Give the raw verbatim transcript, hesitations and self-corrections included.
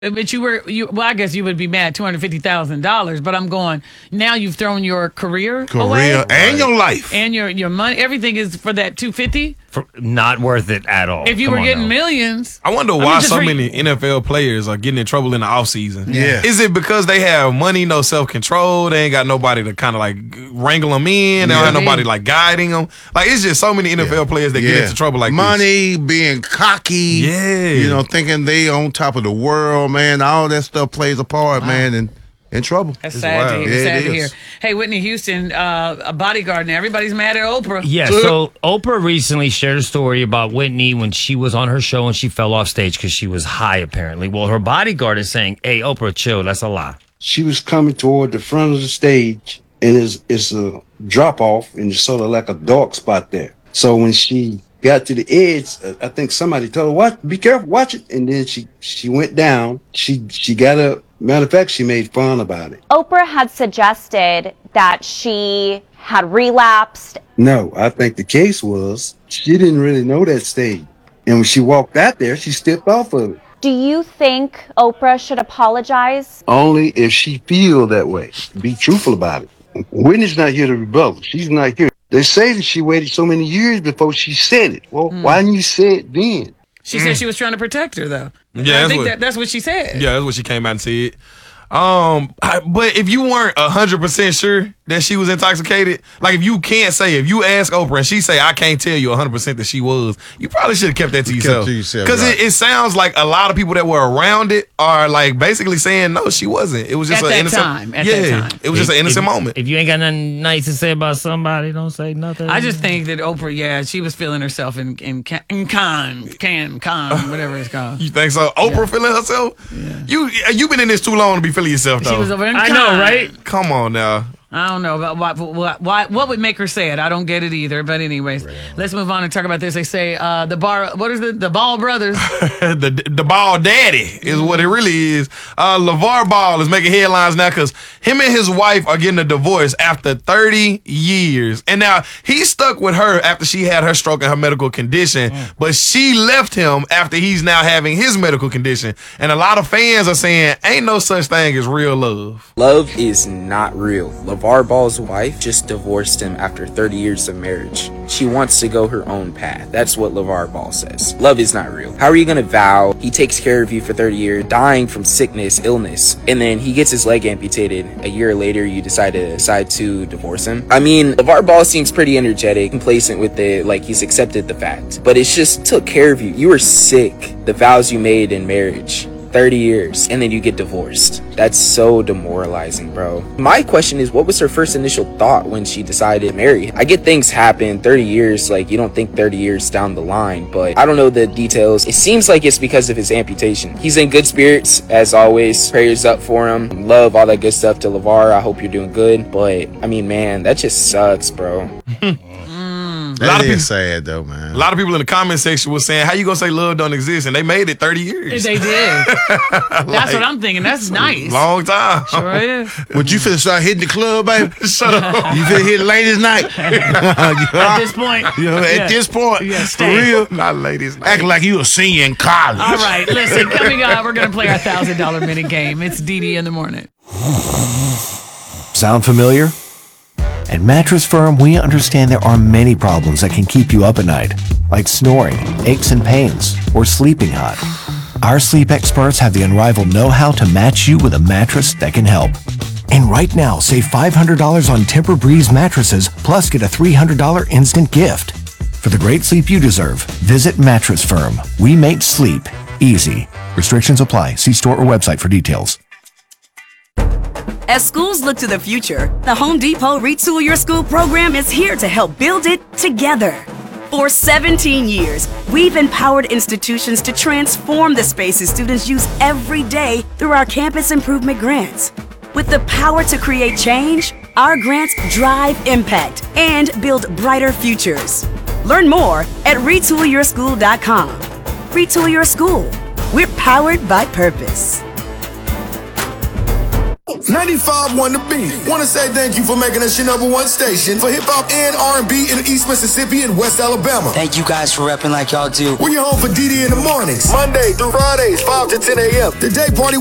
But you were you. Well, I guess you would be mad two hundred fifty thousand dollars. But I'm going now. You've thrown your career, career away, and your life and your your money. Everything is for that two fifty. Not worth it at all. If you Come were on getting now. millions, I wonder I why mean, just so re- many N F L players are getting in trouble in the offseason. Yeah. Is it because they have money, no self control? They ain't got nobody to kind of like wrangle them in. They don't have nobody like guiding them. Like it's just so many N F L players that get Yeah. into trouble like money, being cocky, Yeah. you know, thinking they on top of the world, man. All that stuff plays a part, man, and in trouble. that's It's sad to wild. hear. Yeah, sad it to is. hear. Hey, Whitney Houston, uh, a bodyguard now. Everybody's mad at Oprah. Yeah, so Oprah recently shared a story about Whitney when she was on her show and she fell off stage because she was high, apparently. Well, her bodyguard is saying, hey, Oprah, chill. That's a lie. She was coming toward the front of the stage, and it's, it's a drop off, and it's sort of like a dark spot there. So when she got to the edge, uh, I think somebody told her, "Watch, be careful, watch it." And then she she went down. She she got up. Matter of fact, she made fun about it. Oprah had suggested that she had relapsed. No, I think the case was she didn't really know that stage, and when she walked out there, she stepped off of it. Do you think Oprah should apologize? Only if she feel that way. Be truthful about it. Whitney's not here to rebuttal. She's not here. They say that she waited so many years before she said it. Well, why didn't you say it then? She said she was trying to protect her, though. Yeah, I that's think what- that, that's what she said. Yeah, that's what she came out and said. Um, I- but if you weren't a hundred percent sure that she was intoxicated, like if you can't say, if you ask Oprah and she say, I can't tell you a hundred percent that she was, you probably should have kept that to Kept yourself. to yourself, Because right. it, it sounds like a lot of people that were around it are like basically saying, no, she wasn't. It was just At an that innocent time, at yeah, that time. it was just an innocent if, moment. If you ain't got nothing nice to say about somebody, don't say nothing. I just think that Oprah, yeah, she was feeling herself in in, ca- in con, can, con, whatever it's called. You think so? Oprah feeling herself? You you been in this too long to be feeling yourself though. She was over in I con. know, right? Come on now. I don't know about what, what, what, what would make her say it. I don't get it either. But anyways, let's move on and talk about this. They say uh, the bar, what is it? The Ball brothers. the the Ball daddy is what it really is. Uh, LeVar Ball is making headlines now because him and his wife are getting a divorce after thirty years. And now he's stuck with her after she had her stroke and her medical condition, but she left him after he's now having his medical condition. And a lot of fans are saying, ain't no such thing as real love. Love is not real. LeVar Ball's wife just divorced him after thirty years of marriage. She wants to go her own path. That's what LeVar Ball says. Love is not real. How are you gonna vow he takes care of you for thirty years, dying from sickness, illness, and then he gets his leg amputated? A year later, you decide to decide to divorce him? I mean, LeVar Ball seems pretty energetic, complacent with it, like he's accepted the fact. But it's just took care of you. You were sick. The vows you made in marriage. thirty years, and then you get divorced. That's so demoralizing, bro. My question is, what was her first initial thought when she decided to marry? I get things happen, thirty years, like you don't think thirty years down the line, but I don't know the details. It seems like it's because of his amputation. He's in good spirits, as always. Prayers up for him. Love, all that good stuff to LeVar. I hope you're doing good, but I mean, man, that just sucks, bro. That lot of is people- sad though, man. A lot of people in the comment section was saying, how you gonna say love don't exist? And they made it thirty years. They did. That's what I'm thinking. That's nice. Long time. Sure is. Would you finna start hitting the club, baby? Shut up. You finna hit ladies' night? At this point. You know, Yeah. at this point, Yeah, for stay. real, Not ladies. acting like you a senior in college. All right, listen, coming up, we're going to play our one thousand dollars mini game. It's Dee Dee in the morning. Sound familiar? At Mattress Firm, we understand there are many problems that can keep you up at night, like snoring, aches and pains, or sleeping hot. Our sleep experts have the unrivaled know-how to match you with a mattress that can help. And right now, save five hundred dollars on Tempur-Breeze mattresses, plus get a three hundred dollars instant gift. For the great sleep you deserve, visit Mattress Firm. We make sleep easy. Restrictions apply. See store or website for details. As schools look to the future, the Home Depot Retool Your School program is here to help build it together. For seventeen years, we've empowered institutions to transform the spaces students use every day through our campus improvement grants. With the power to create change, our grants drive impact and build brighter futures. Learn more at retool your school dot com. Retool Your School. We're powered by purpose. Now ninety-five point one The Beat. Want to say thank you for making us your number one station for hip-hop and R and B in East Mississippi and West Alabama. Thank you guys for repping like y'all do. We're your home for D D in the mornings, Monday through Fridays, five to ten a.m. The Day Party